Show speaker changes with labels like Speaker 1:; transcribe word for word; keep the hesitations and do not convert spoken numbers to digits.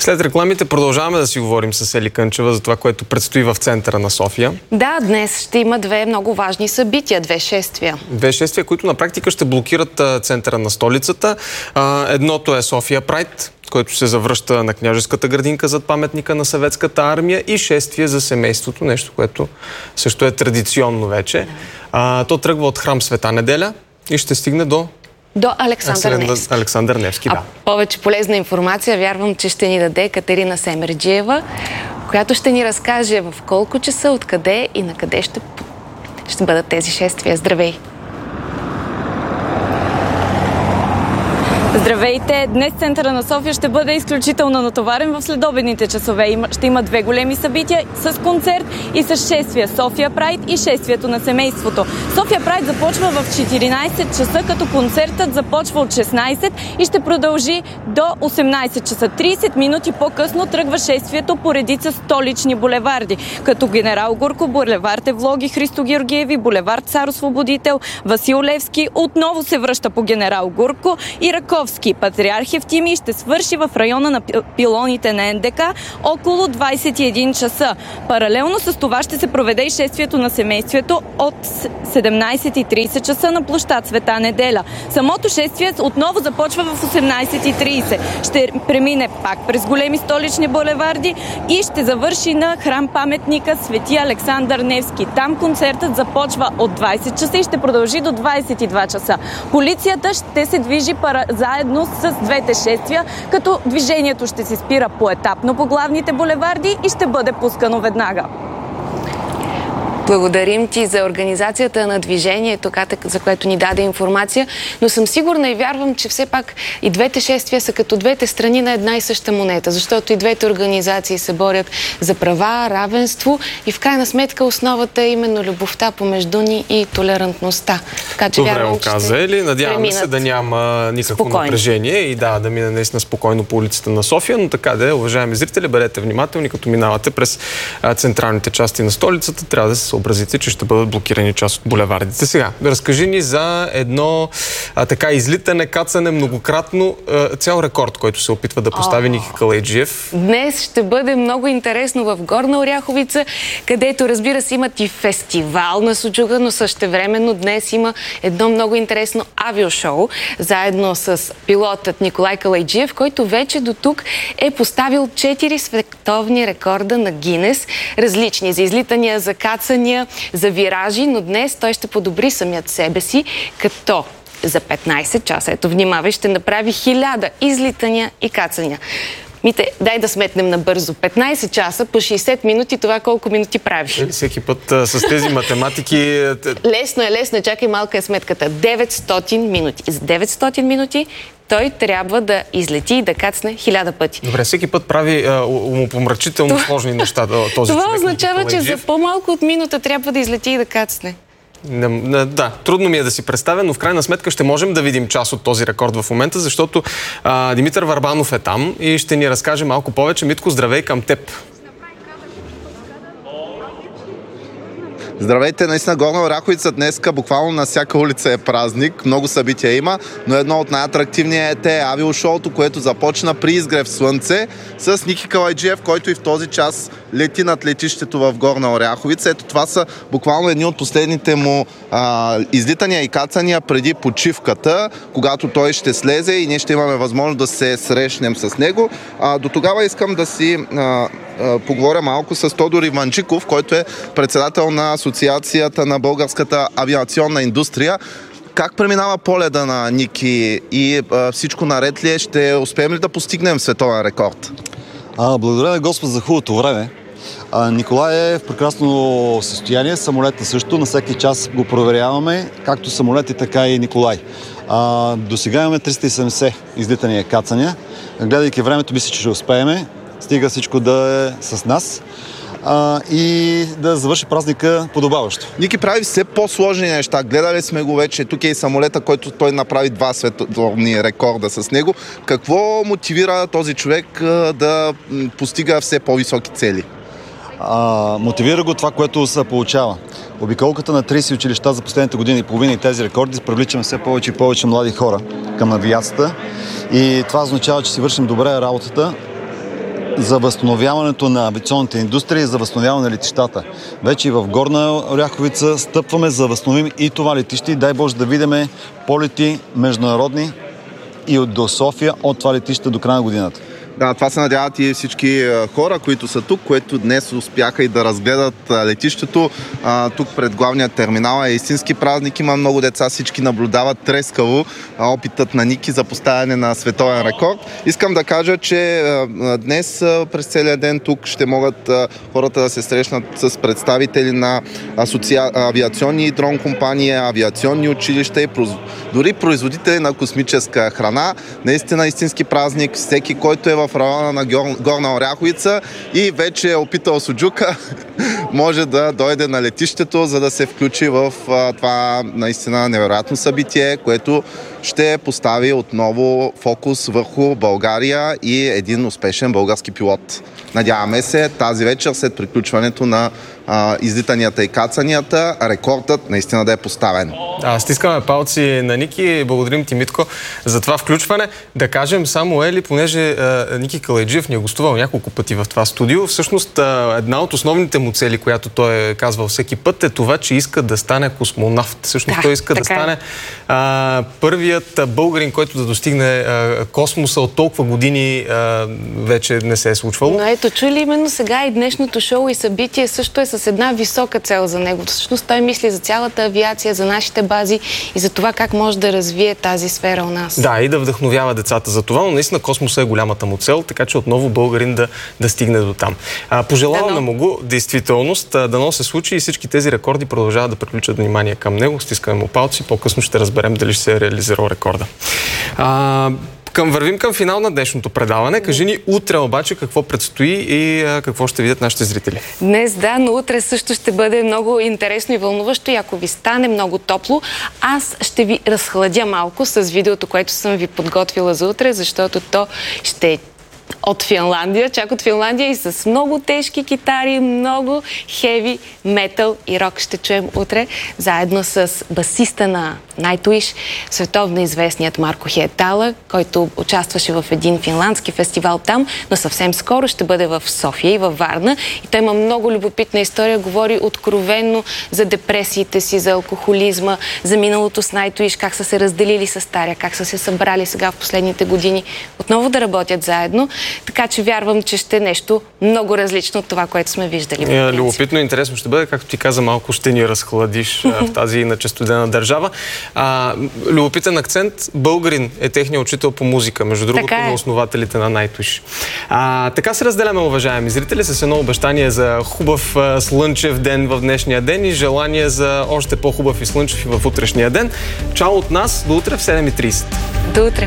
Speaker 1: След рекламите продължаваме да си говорим с Ели Кънчева за това, което предстои в центъра на София.
Speaker 2: Да, днес ще има две много важни събития, две шествия.
Speaker 1: Две шествия, които на практика ще блокират центъра на столицата. Едното е София Прайд, който се завръща на Княжеската градинка зад паметника на Съветската армия, и шествие за семейството, нещо, което също е традиционно вече. А, то тръгва от храм Света Неделя и ще стигне до
Speaker 2: До Александър Невски.
Speaker 1: Александър Невски, да.
Speaker 2: А повече полезна информация вярвам, че ще ни даде Катерина Семерджиева, която ще ни разкаже в колко часа, откъде и на къде ще, ще бъдат тези шествия. Здравей!
Speaker 3: Здравейте! Днес центъра на София ще бъде изключително натоварен в следобедните часове. Ще има две големи събития с концерт и с шествия. София Прайд и шествието на семейството. София Прайд започва в четиринайсет часа, като концертът започва от шестнайсет и ще продължи до осемнайсет часа. трийсет минути по-късно тръгва шествието по редица столични булеварди, като Генерал Гурко, булевард Евлоги, Христо Георгиеви, булевард Цар Освободител, Васил Левски, отново се връща по Генерал Гурко и Раковски. Патриарх Евтимий ще свърши в района на пилоните на Ен Де Ка около двайсет и един часа. Паралелно с това ще се проведе и шествието на семейството от седемнайсет и трийсет часа на площад Света Неделя. Самото шествие отново започва в осемнайсет и трийсет. Ще премине пак през големи столични булеварди и ще завърши на храм паметника Свети Александър Невски. Там концертът започва от двайсет часа и ще продължи до двайсет и два часа. Полицията ще се движи пара... заедно с двете шествия, като движението ще се спира поетапно по главните булеварди и ще бъде пускано веднага.
Speaker 2: Благодарим ти за организацията на движението, за което ни даде информация, но съм сигурна и вярвам, че все пак и двете шествия са като двете страни на една и съща монета, защото и двете организации се борят за права, равенство и в крайна сметка основата е именно любовта помежду ни и толерантността. Така че
Speaker 1: Добре,
Speaker 2: вярвам,
Speaker 1: оказа, Ели. Надяваме се да няма никакво спокойно напрежение и да, да мине наистина спокойно по улицата на София, но така да е, уважаеми зрители, бъдете внимателни, като минавате през централните части на столицата, трябва да се съобразите, че ще бъдат блокирани част от булевардите. Сега, разкажи ни за едно а, така излитане, кацане многократно, а, цял рекорд, който се опитва да постави Ники Калайджиев.
Speaker 2: Днес ще бъде много интересно в Горна Оряховица, където, разбира се, имат и фестивал на суджука, но същевременно днес има едно много интересно авиошоу, заедно с пилотът Николай Калайджиев, който вече до тук е поставил четири световни рекорда на Гинес, различни за излитания, за кацания, за виражи, но днес той ще подобри самият себе си, като за петнайсет часа, ето внимавай, ще направи хиляда излитания и кацания. Мите, дай да сметнем набързо. петнайсет часа по шейсет минути, това колко минути прави?
Speaker 1: Всеки път а, с тези математики...
Speaker 2: Лесно е, лесно е. Чакай, малка е сметката. деветстотин минути. За деветстотин минути той трябва да излети и да кацне хиляда пъти.
Speaker 1: Добре, всеки път прави а, умопомрачително сложни неща този
Speaker 2: Това
Speaker 1: човек.
Speaker 2: означава, че за по-малко от минута трябва да излети и да кацне.
Speaker 1: Не, не, да, трудно ми е да си представя, но в крайна сметка ще можем да видим част от този рекорд в момента, защото а, Димитър Варбанов е там и ще ни разкаже малко повече. Митко, здравей към теб!
Speaker 4: Здравейте, наистина Горна Оряховица днеска буквално на всяка улица е празник, много събития има, но едно от най-атрактивните е авиошоуто, което започна при изгрев слънце с Ники Калайджиев, който и в този час лети над летището в Горна Оряховица. Ето това са буквално едни от последните му а, излитания и кацания преди почивката, когато той ще слезе и ние ще имаме възможност да се срещнем с него. А, до тогава искам да си а, а, поговоря малко с Тодор Иванчиков, който е председател на Асоциацията на българската авиационна индустрия. Как преминава полета на Ники и а, всичко наред ли е? Ще успеем ли да постигнем световен рекорд?
Speaker 5: А, благодаря на Господ за хубавото време. А, Николай е в прекрасно състояние, самолета също, на всеки час го проверяваме, както самолети, така и Николай. А, до сега имаме триста и седемдесет излитания и кацания. Гледайки времето, мисля, че ще успеем. Стига всичко да е с нас. А, и да завърши празника подобаващо.
Speaker 4: Ники прави все по-сложни неща. Гледали сме го вече. Тук е и самолета, който той направи два световни рекорда с него. Какво мотивира този човек а, да постига все по-високи цели?
Speaker 5: А, мотивира го това, което се получава. Обиколката на трийсет училища за последните години и половина и тези рекорди привличаме все повече и повече млади хора към авиацията. И това означава, че си вършим добре работата. за възстановяването на авиационната индустрия и за възстановяване на летищата. Вече и в Горна Оряховица стъпваме за възстановим и това летище и дай Боже да видим полети международни и до София от това летище до края на годината.
Speaker 4: Да, това се надяват и всички хора, които са тук, които днес успяха и да разгледат летището. А, тук пред главния терминал е истински празник. Има много деца, всички наблюдават трескаво опитът на Ники за поставяне на световен рекорд. Искам да кажа, че а, днес а, през целия ден тук ще могат а, хората да се срещнат с представители на асоция... авиационни дрон компании, авиационни училища и проз... дори производители на космическа храна. Наистина истински празник. Всеки, който е в в района на Горна Оряховица и вече е опитал суджука, може да дойде на летището, за да се включи в а, това наистина невероятно събитие, което ще постави отново фокус върху България и един успешен български пилот. Надяваме се тази вечер, след приключването на а, излитанията и кацанията, рекордът наистина да е поставен.
Speaker 1: Да, стискаме палци на Ники. Благодарим ти, Митко, за това включване. Да кажем само, Ели, понеже а, Ники Калайджиев ни е гостувал няколко пъти в това студио, всъщност а, една от основните му цели, която той е казвал всеки път, е това, че иска да стане космонавт. Всъщност да, той иска да стане а, първият българин, който да достигне а, космоса от толкова години а, вече не се е случвало.
Speaker 2: Но ето, чули именно сега и днешното шоу и събитие също е с една висока цел за него. Всъщност той мисли за цялата авиация, за нашите бази и за това как може да развие тази сфера у нас.
Speaker 1: Да, и да вдъхновява децата за това, но наистина космоса е голямата му цел, така че отново българин да, да стигне до там. А, пожелаваме му го действителност, дано се случи и всички тези рекорди продължават да приключат внимание към него. Стискаме му палци, по-късно ще разберем дали ще се е реализирал рекорда. А, Към вървим към финал на днешното предаване. Кажи ни утре обаче какво предстои и а, какво ще видят нашите зрители.
Speaker 2: Днес да, но утре също ще бъде много интересно и вълнуващо и ако ви стане много топло, аз ще ви разхладя малко с видеото, което съм ви подготвила за утре, защото то ще е от Финландия, чак от Финландия и с много тежки китари, много хеви метал и рок ще чуем утре, заедно с басиста на Nightwish, световно известният Марко Хиетала, който участваше в един финландски фестивал там, но съвсем скоро ще бъде в София и във Варна. И той има много любопитна история, говори откровенно за депресиите си, за алкохолизма, за миналото с Nightwish, как са се разделили с Таря, как са се събрали сега в последните години отново да работят заедно. Така че вярвам, че ще е нещо много различно от това, което сме виждали.
Speaker 1: Е, любопитно и интересно ще бъде, както ти каза, малко ще ни разхладиш в тази иначе студена държава. А, любопитен акцент. Българин е техният учител по музика, между другото, е. на основателите на Nightwish. А, така се разделяме, уважаеми зрители, с едно обещание за хубав слънчев ден в днешния ден и желание за още по-хубав и слънчев и в утрешния ден. Чао от нас, до утре в седем и трийсет.
Speaker 2: До утре!